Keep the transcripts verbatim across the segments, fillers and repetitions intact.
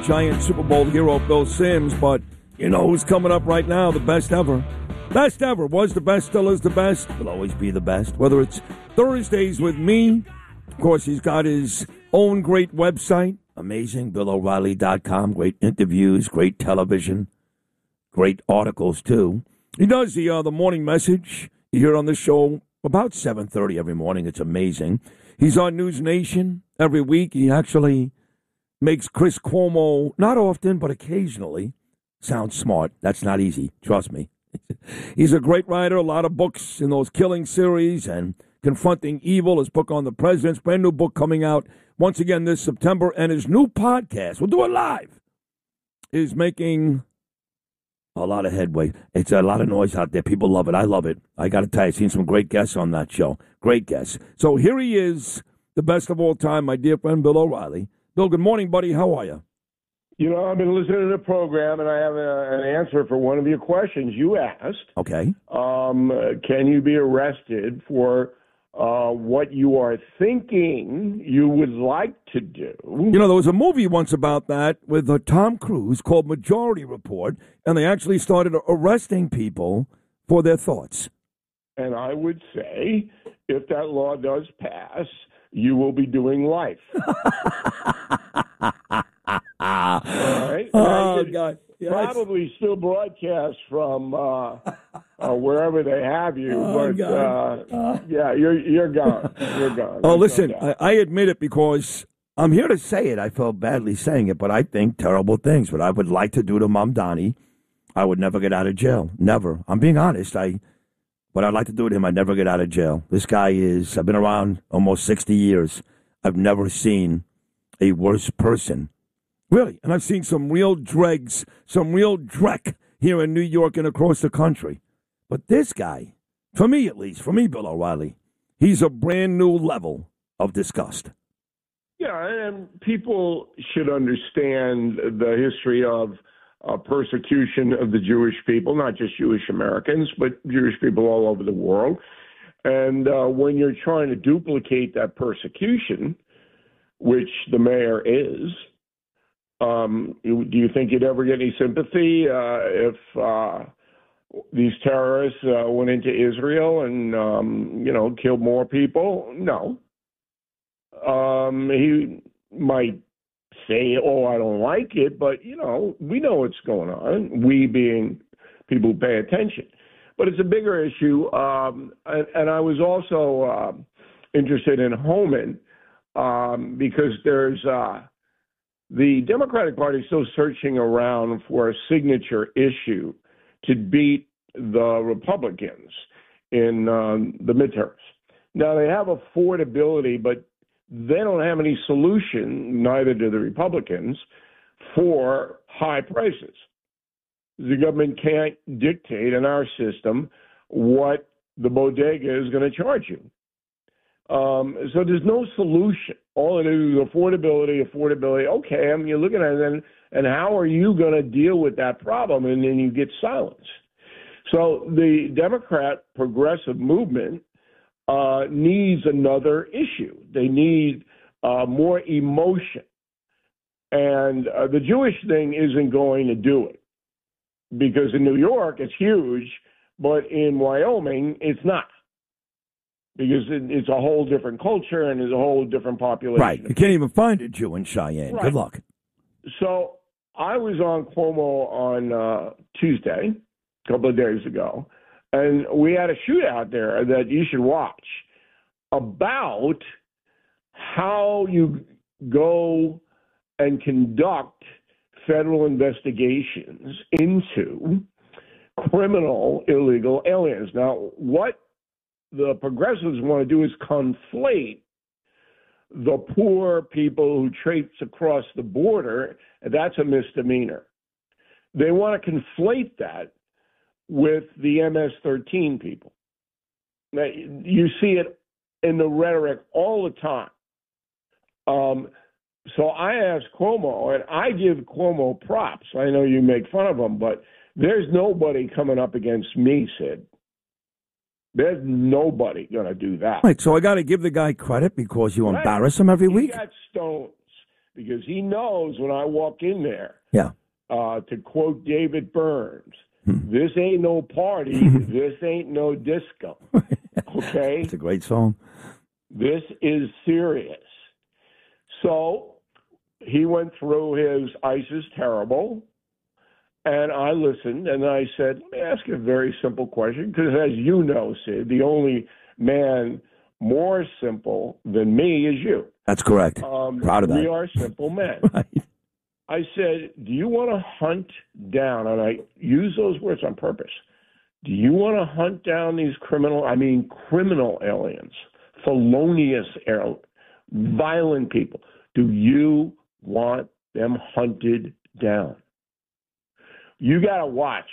Giant Super Bowl hero Bill Sims, but you know who's coming up right now, the best ever. Best ever. Was the best, still is the best, will always be the best. Whether it's Thursdays with me, of course, he's got his own great website, amazing, Bill O'Reilly dot com, great interviews, great television, great articles, too. He does the uh, the morning message. You hear it on the show about seven thirty every morning. It's amazing. He's on News Nation every week. He actually makes Chris Cuomo, not often, but occasionally, sound smart. That's not easy. Trust me. He's a great writer, a lot of books in those killing series and Confronting Evil, his book on the president's brand new book coming out once again this September, and his new podcast, we'll do it live, is making a lot of headway. It's a lot of noise out there. People love it. I love it. I got to tell you, I've seen some great guests on that show. Great guests. So here he is, the best of all time, my dear friend Bill O'Reilly. Bill, good morning, buddy. How are you? You know, I've been listening to the program, and I have a, an answer for one of your questions you asked. Okay. Um, can you be arrested for uh, what you are thinking you would like to do? You know, there was a movie once about that with uh, Tom Cruise called Majority Report, and they actually started arresting people for their thoughts. And I would say, if that law does pass, you will be doing life. All right. Oh, God. Yeah, probably still broadcast from uh, uh, wherever they have you, oh, but uh, uh, yeah, you're you're gone. You're gone. Oh, listen, I, I admit it because I'm here to say it. I felt badly saying it, but I think terrible things. What I would like to do to Mom Donnie, I would never get out of jail. Never. I'm being honest. I what I'd like to do to him, I'd never get out of jail. This guy is. I've been around almost sixty years. I've never seen a worse person. Really, and I've seen some real dregs, some real dreck here in New York and across the country. But this guy, for me at least, for me, Bill O'Reilly, he's a brand new level of disgust. Yeah, and people should understand the history of uh, persecution of the Jewish people, not just Jewish Americans, but Jewish people all over the world. And uh, when you're trying to duplicate that persecution, which the mayor is, Um, do you think you'd ever get any sympathy uh, if uh, these terrorists uh, went into Israel and, um, you know, killed more people? No. Um, he might say, oh, I don't like it, but, you know, we know what's going on, we being people who pay attention. But it's a bigger issue, um, and, and I was also uh, interested in Homan um, because there's uh, – the Democratic Party is still searching around for a signature issue to beat the Republicans in um, the midterms. Now, they have affordability, but they don't have any solution, neither do the Republicans, for high prices. The government can't dictate in our system what the bodega is going to charge you. Um, so there's no solution. All it is is affordability, affordability. Okay, I mean, you're looking at it, and, and how are you going to deal with that problem? And then you get silence. So the Democrat progressive movement uh, needs another issue. They need uh, more emotion. And uh, the Jewish thing isn't going to do it because in New York it's huge, but in Wyoming it's not. Because it's a whole different culture and there's a whole different population. Right. You can't even find a Jew in Cheyenne. Right. Good luck. So I was on Cuomo on uh, Tuesday, a couple of days ago, and we had a shootout there that you should watch about how you go and conduct federal investigations into criminal illegal aliens. Now, what the progressives want to do is conflate the poor people who traipse across the border. That's a misdemeanor. They want to conflate that with the M S thirteen people. Now, you see it in the rhetoric all the time. Um, so I asked Cuomo, and I give Cuomo props. I know you make fun of him, but there's nobody coming up against me, Sid. There's nobody going to do that. Right, so I got to give the guy credit because you right. embarrass him every he week? He got stones because he knows when I walk in there, Yeah. uh, to quote David Burns, Hmm. this ain't no party, this ain't no disco, okay? It's a great song. This is serious. So he went through his ICE is terrible, and I listened, and I said, let me ask you a very simple question, because as you know, Sid, the only man more simple than me is you. That's correct. Um, Proud of that. We are simple men. Right. I said, do you want to hunt down, and I use those words on purpose, do you want to hunt down these criminal, I mean criminal aliens, felonious, violent people? Do you want them hunted down? You got to watch,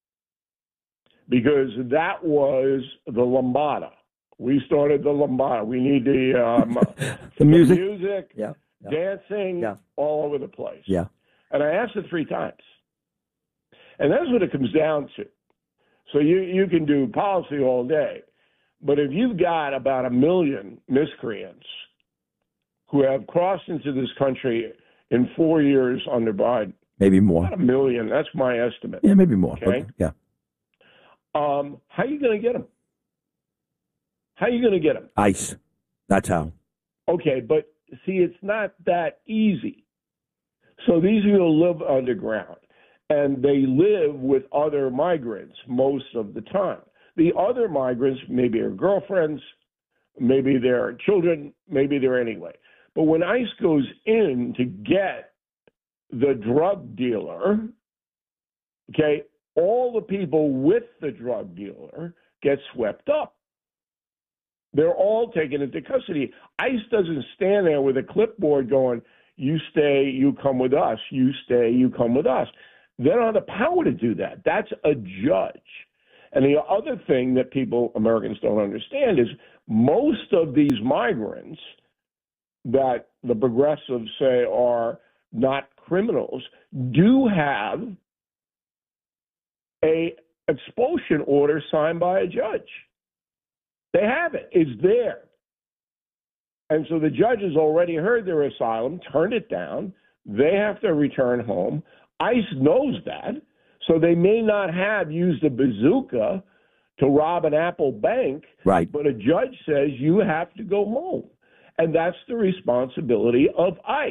because that was the lambada. We started the lambada. We need the, um, the music, the music yeah. Yeah. dancing Yeah. all over the place. Yeah. And I asked it three times. And that's what it comes down to. So you, you can do policy all day, but if you've got about a million miscreants who have crossed into this country in four years under Biden, maybe more. Not a million, that's my estimate. Yeah, maybe more. Okay. But, yeah. Um, how are you going to get them? How are you going to get them? ICE. That's how. Okay, but see, it's not that easy. So these people live underground, and they live with other migrants most of the time. The other migrants, maybe are girlfriends, maybe they're children, maybe they're anyway. But when ICE goes in to get the drug dealer, okay, all the people with the drug dealer get swept up. They're all taken into custody. ICE doesn't stand there with a clipboard going, you stay, you come with us, you stay, you come with us. They don't have the power to do that. That's a judge. And the other thing that people, Americans don't understand is most of these migrants that the progressives say are not criminals do have a expulsion order signed by a judge. They have it. It's there. And so the judge has already heard their asylum, turned it down. They have to return home. ICE knows that. So they may not have used a bazooka to rob an Apple bank, right? But a judge says you have to go home. And that's the responsibility of ICE.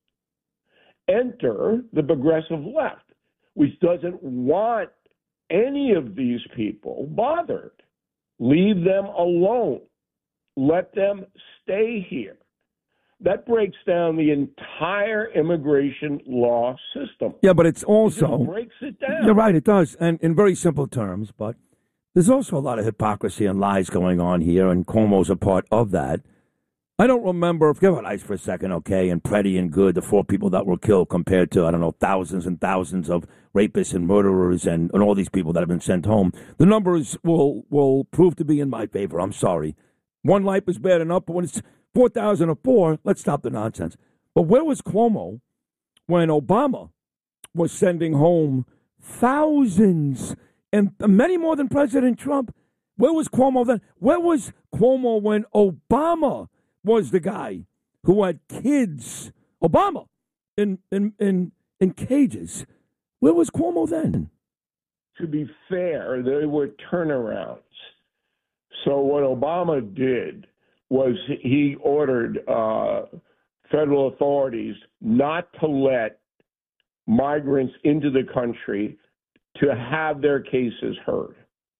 Enter the progressive left, which doesn't want any of these people bothered. Leave them alone. Let them stay here. That breaks down the entire immigration law system. Yeah, but it's also... It breaks it down. You're right, it does. And in very simple terms, but there's also a lot of hypocrisy and lies going on here, and Cuomo's a part of that. I don't remember, forget about ICE for a second, okay, and Pretty and Good, the four people that were killed compared to, I don't know, thousands and thousands of rapists and murderers and, and all these people that have been sent home. The numbers will, will prove to be in my favor. I'm sorry. One life is bad enough, but when it's four thousand or four, let's stop the nonsense. But where was Cuomo when Obama was sending home thousands, and many more than President Trump? Where was Cuomo then? Where was Cuomo when Obama was the guy who had kids, Obama, in in in, in cages? Where was Cuomo then? To be fair, there were turnarounds. So what Obama did was he ordered uh, federal authorities not to let migrants into the country to have their cases heard.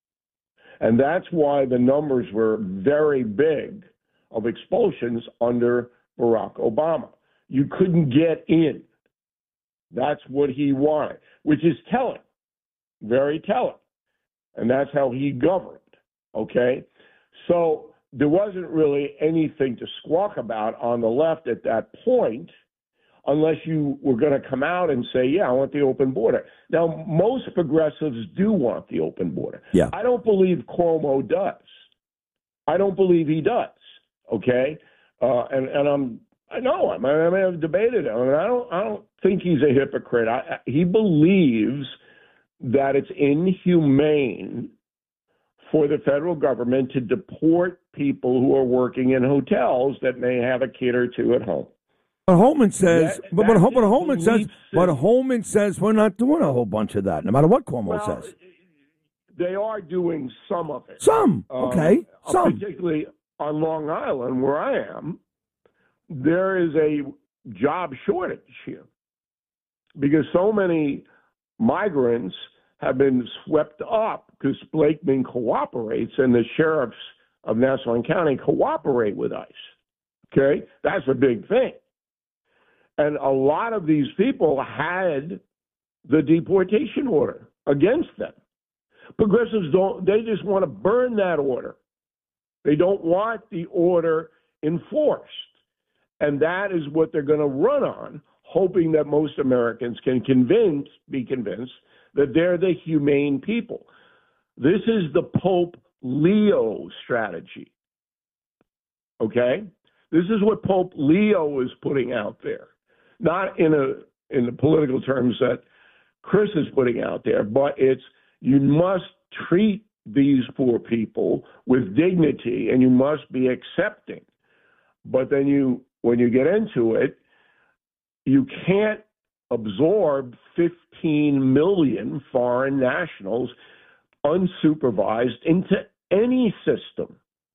And that's why the numbers were very big of expulsions under Barack Obama. You couldn't get in. That's what he wanted, which is telling, very telling. And that's how he governed, okay? So there wasn't really anything to squawk about on the left at that point, unless you were going to come out and say, yeah, I want the open border. Now, most progressives do want the open border. Yeah. I don't believe Cuomo does. I don't believe he does, okay? Uh, and, and I'm, I know him. I mean, I've debated him. I mean, I don't, I don't think he's a hypocrite. I, I, he believes that it's inhumane for the federal government to deport people who are working in hotels that may have a kid or two at home. But Holman says, That- but, but, that but Holman says, belief but system- Holman says we're not doing a whole bunch of that, no matter what Cuomo well, says. they are doing some of it. Some, Um, okay, some. Particularly on Long Island, where I am, there is a job shortage here because so many migrants have been swept up because Blakeman cooperates and the sheriffs of Nassau County cooperate with ICE. Okay? That's a big thing. And a lot of these people had the deportation order against them. Progressives don't, they just want to burn that order. They don't want the order enforced. And that is what they're going to run on, hoping that most Americans can convince, be convinced that they're the humane people. This is the Pope Leo strategy. Okay? This is what Pope Leo is putting out there. Not in a in the political terms that Chris is putting out there, but it's you must treat these poor people with dignity and you must be accepting. But then you when you get into it, you can't absorb fifteen million foreign nationals unsupervised into any system.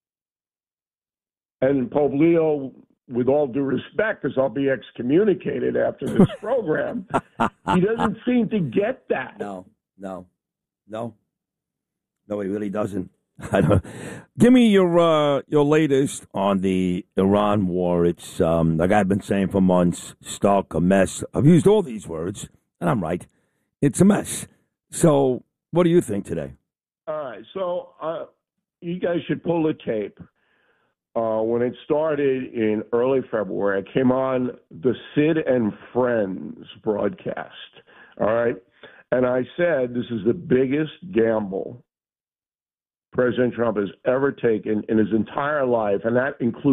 And Pope Leo, with all due respect, because I'll be excommunicated after this program, he doesn't seem to get that. No, no, no. No, he really doesn't. I don't. Give me your uh, your latest on the Iran war. It's um, like I've been saying for months, stuck, a mess. I've used all these words, and I'm right. It's a mess. So what do you think today? All right. So uh, you guys should pull the tape. Uh, when it started in early February, I came on the Sid and Friends broadcast. All right. And I said, this is the biggest gamble President Trump has ever taken in his entire life, and that includes